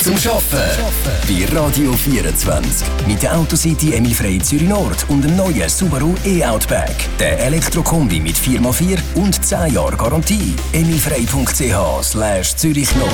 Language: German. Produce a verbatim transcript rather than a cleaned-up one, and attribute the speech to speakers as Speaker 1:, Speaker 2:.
Speaker 1: zum Arbeiten. Bei Radio vierundzwanzig. Mit der Autocity Emil Frey Zürich Nord und dem neuen Subaru e-Outback. Der Elektrokombi mit vier mal vier und zehn Jahre Garantie. emilfrey punkt c h slash Zürich Nord.